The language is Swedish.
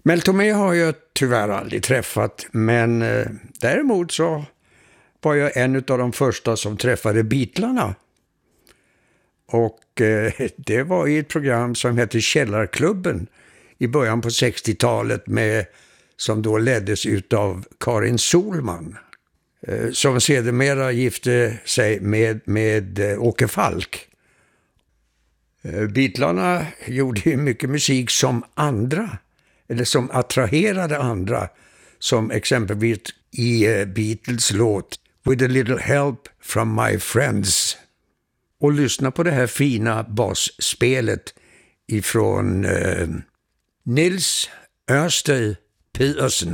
Mel Tormé har jag tyvärr aldrig träffat, men däremot så var jag en av de första som träffade Beatlarna. Och det var i ett program som hette Källarklubben i början på 60-talet som då leddes utav Karin Solman. Som sedermera gifte sig med Åke Falk. Beatlarna gjorde ju mycket musik som andra, eller som attraherade andra, som exempelvis i Beatles låt With a little help from my friends. Och lyssna på det här fina basspelet ifrån Nils Ørsted Pedersen.